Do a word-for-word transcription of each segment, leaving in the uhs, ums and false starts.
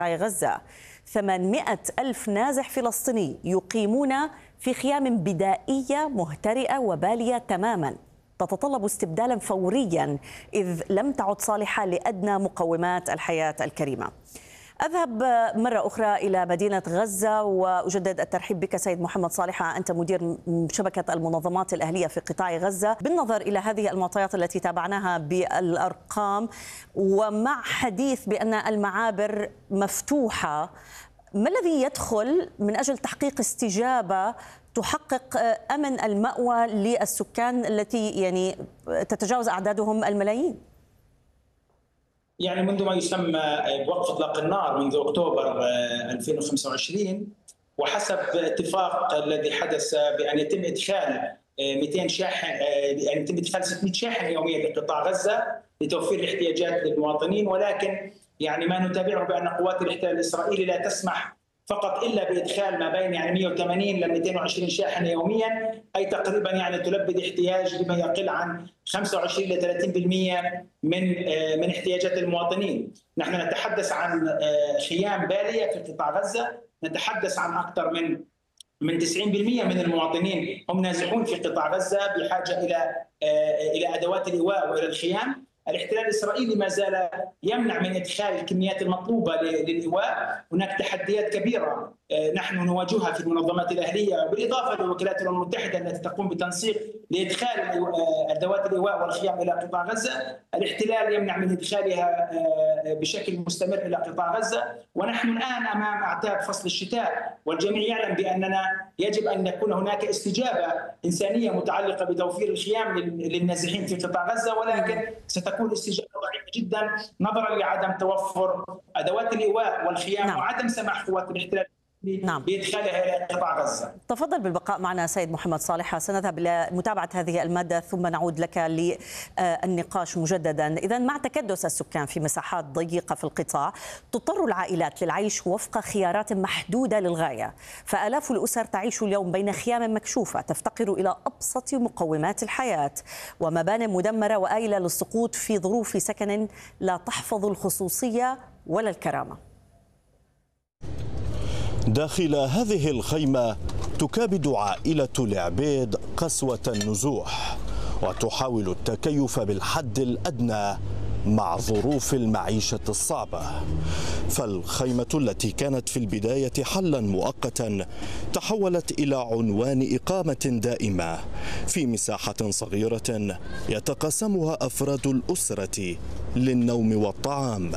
غزة. ثمانمئة ألف نازح فلسطيني يقيمون في خيام بدائية مهترئة وبالية تماما، تتطلب استبدالا فوريا إذ لم تعد صالحة لأدنى مقومات الحياة الكريمة. أذهب مرة أخرى إلى مدينة غزة وأجدد الترحيب بك سيد محمد صالحة، أنت مدير شبكة المنظمات الأهلية في قطاع غزة. بالنظر إلى هذه المعطيات التي تابعناها بالأرقام ومع حديث بأن المعابر مفتوحة، ما الذي يدخل من أجل تحقيق استجابة تحقق أمن المأوى للسكان التي يعني تتجاوز أعدادهم الملايين؟ يعني منذ ما يسمى بوقف اطلاق النار منذ اكتوبر ألفين وخمسة وعشرين، وحسب اتفاق الذي حدث بان يتم ادخال مئتين شاحن، يعني يتم ادخال ستمئة شاحنه يوميا لقطاع غزه لتوفير الاحتياجات للمواطنين، ولكن يعني ما نتابعه بان قوات الاحتلال الاسرائيلي لا تسمح فقط الا بادخال ما بين يعني مئة وثمانين ل مئتين وعشرين شاحنه يوميا، اي تقريبا يعني تلبي الاحتياج لما يقل عن خمسة وعشرين إلى ثلاثين بالمئة من من احتياجات المواطنين. نحن نتحدث عن خيام باليه في قطاع غزه، نتحدث عن اكثر من من تسعين بالمئة من المواطنين هم نازحون في قطاع غزه بحاجه الى الى ادوات الايواء والى الخيام. الاحتلال الاسرائيلي ما زال يمنع من ادخال الكميات المطلوبه للايواء، هناك تحديات كبيره نحن نواجهها في المنظمات الاهليه بالاضافه لوكالات الامم المتحده التي تقوم بتنسيق لادخال ادوات الايواء والخيام الى قطاع غزه، الاحتلال يمنع من ادخالها بشكل مستمر الى قطاع غزه، ونحن الان امام اعتاب فصل الشتاء، والجميع يعلم باننا يجب ان يكون هناك استجابه انسانيه متعلقه بتوفير الخيام للنازحين في قطاع غزه، ولكن ستكون الاستجابه ضعيفه جدا نظرا لعدم توفر ادوات الايواء والخيام. نعم. وعدم سماح قوات الاحتلال نعم. بإدخالها إلى قطاع غزة. تفضل بالبقاء معنا سيد محمد صالحة، سنذهب إلى متابعة هذه المادة ثم نعود لك للنقاش مجددا. إذا مع تكدس السكان في مساحات ضيقة في القطاع، تضطر العائلات للعيش وفق خيارات محدودة للغاية، فآلاف الأسر تعيش اليوم بين خيام مكشوفة تفتقر إلى أبسط مقومات الحياة ومبانٍ مدمرة وآيلة للسقوط في ظروف سكن لا تحفظ الخصوصية ولا الكرامة. داخل هذه الخيمة تكابد عائلة العبيد قسوة النزوح وتحاول التكيف بالحد الأدنى مع ظروف المعيشة الصعبة، فالخيمة التي كانت في البداية حلا مؤقتا تحولت إلى عنوان إقامة دائمة في مساحة صغيرة يتقاسمها أفراد الأسرة للنوم والطعام.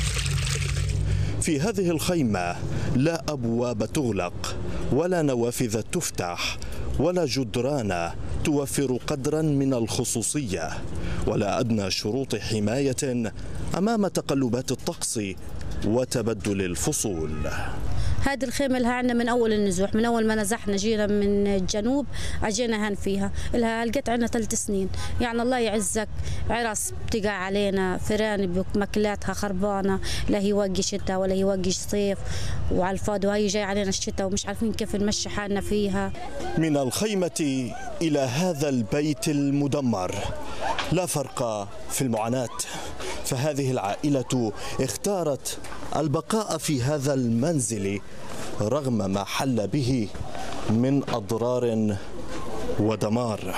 في هذه الخيمة لا أبواب تغلق ولا نوافذ تفتح ولا جدران توفر قدرا من الخصوصية ولا أدنى شروط حماية أمام تقلبات الطقس وتبدل الفصول. هذه الخيمة لها عندنا من أول النزوح، من أول ما نزحنا جينا من الجنوب أجينا هن فيها، لها لقيت عندنا ثلاث سنين. يعني الله يعزك عرس بتقع علينا، فيران بمكلاتها خربانة، لا هي وقي شتاء ولا هي وقي صيف، وعلى الفاضي وهي جاي علينا الشتاء ومش عارفين كيف نمشي حالنا فيها. من الخيمة إلى هذا البيت المدمر لا فرق في المعاناة، فهذه العائلة اختارت البقاء في هذا المنزل رغم ما حل به من أضرار ودمار.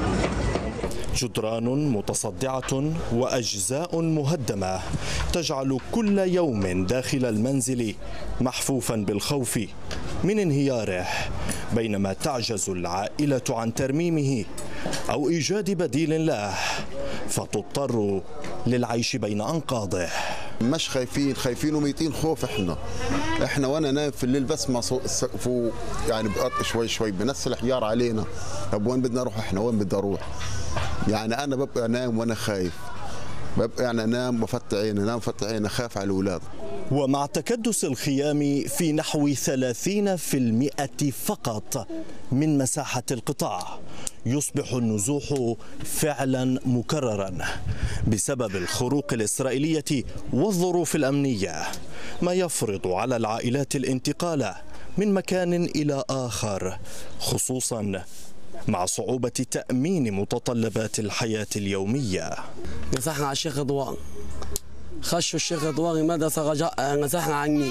جدران متصدعة وأجزاء مهدمة تجعل كل يوم داخل المنزل محفوفا بالخوف من انهياره، بينما تعجز العائلة عن ترميمه أو إيجاد بديل له فتضطر للعيش بين أنقاضه. مش خايفين، خايفين وميتين خوف. احنا احنا وانا نايم في الليل بس ما فوق يعني بقط شوي شوي بنزل حجار علينا. طب وين بدنا نروح احنا؟ وين بدي اروح؟ يعني انا ببقى نايم وانا خايف، ببقى يعني انام بفتح عيني، انام بفتح عيني، خاف على الاولاد. ومع تكدس الخيام في نحو ثلاثين بالمئة فقط من مساحة القطاع، يصبح النزوح فعلا مكررا بسبب الخروق الإسرائيلية والظروف الأمنية، ما يفرض على العائلات الانتقال من مكان إلى آخر، خصوصا مع صعوبة تأمين متطلبات الحياة اليومية. نزحنا على الشيخ رضوان، خشوا الشيخ رضوان مدرسة رجاء، نزحنا عني.